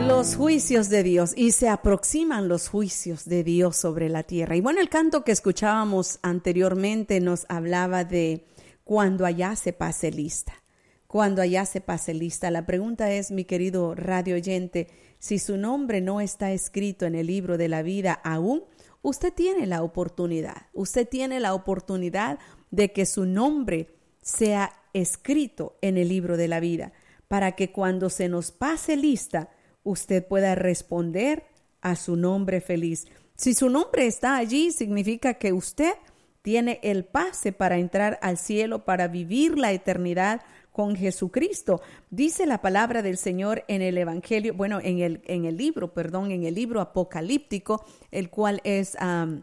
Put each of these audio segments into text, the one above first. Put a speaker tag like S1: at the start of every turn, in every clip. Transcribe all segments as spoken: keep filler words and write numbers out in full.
S1: Los juicios de Dios, y se aproximan los juicios de Dios sobre la tierra. Y bueno, el canto que escuchábamos anteriormente nos hablaba de cuando allá se pase lista. Cuando allá se pase lista. La pregunta es, mi querido radio oyente, si su nombre no está escrito en el libro de la vida aún, usted tiene la oportunidad. Usted tiene la oportunidad de que su nombre sea escrito en el libro de la vida, para que cuando se nos pase lista, usted pueda responder a su nombre feliz. Si su nombre está allí, significa que usted tiene el pase para entrar al cielo, para vivir la eternidad con Jesucristo. Dice la palabra del Señor en el Evangelio, bueno, en el, en el libro, perdón, en el libro apocalíptico, el cual es um,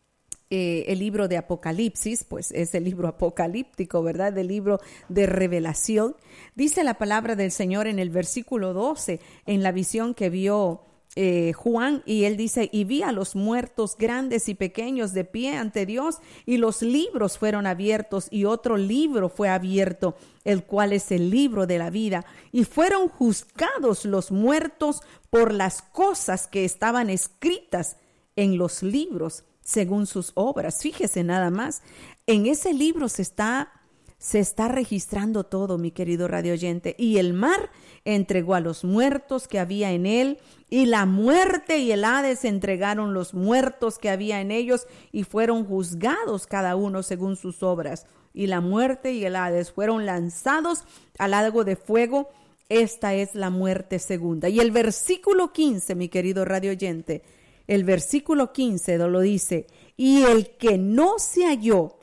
S1: eh, el libro de Apocalipsis, pues es el libro apocalíptico, ¿verdad? El libro de revelación. Dice la palabra del Señor en el versículo doce, en la visión que vio Eh, Juan, y él dice, y vi a los muertos grandes y pequeños de pie ante Dios, y los libros fueron abiertos, y otro libro fue abierto, el cual es el libro de la vida, y fueron juzgados los muertos por las cosas que estaban escritas en los libros según sus obras. Fíjese nada más, en ese libro se está Se está registrando todo, mi querido radio oyente. Y el mar entregó a los muertos que había en él, y la muerte y el Hades entregaron los muertos que había en ellos, y fueron juzgados cada uno según sus obras. Y la muerte y el Hades fueron lanzados al lago de fuego. Esta es la muerte segunda. Y el versículo quince, mi querido radio oyente, el versículo quince lo dice, y el que no se halló,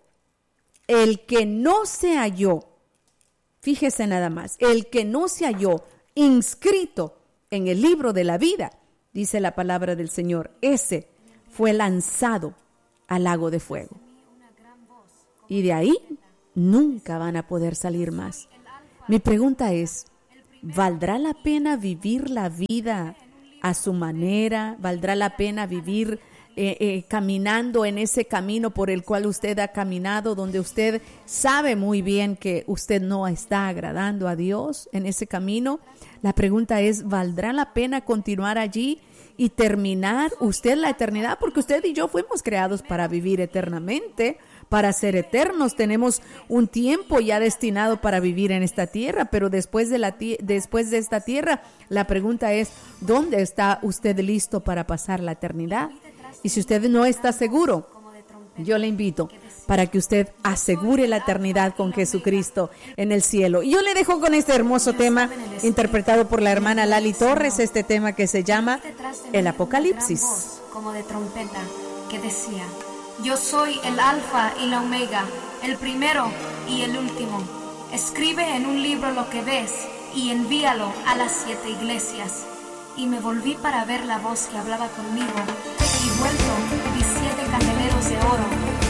S1: El que no se halló, fíjese nada más, el que no se halló inscrito en el libro de la vida, dice la palabra del Señor, ese fue lanzado al lago de fuego. Y de ahí nunca van a poder salir más. Mi pregunta es, ¿valdrá la pena vivir la vida a su manera? ¿Valdrá la pena vivir Eh, eh, caminando en ese camino por el cual usted ha caminado, donde usted sabe muy bien que usted no está agradando a Dios en ese camino? La pregunta es, ¿valdrá la pena continuar allí y terminar usted la eternidad? Porque usted y yo fuimos creados para vivir eternamente, para ser eternos. Tenemos un tiempo ya destinado para vivir en esta tierra, pero después de, la ti- después de esta tierra, la pregunta es, ¿dónde está usted listo para pasar la eternidad? Y si usted no está seguro, yo le invito para que usted asegure la eternidad con Jesucristo en el cielo. Y yo le dejo con este hermoso tema interpretado por la hermana Lali Torres, este tema que se llama El Apocalipsis.
S2: Como de trompeta que decía, yo soy el alfa y la omega, el primero y el último. Escribe en un libro lo que ves y envíalo a las siete iglesias. Y me volví para ver la voz que hablaba conmigo, y vuelto vi siete candeleros de oro,